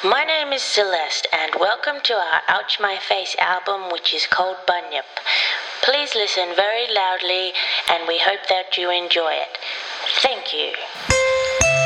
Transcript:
My name is Celeste, and welcome to our Ouch My Face album, which is called Bunyip. Please listen very loudly, and we hope that you enjoy it. Thank you.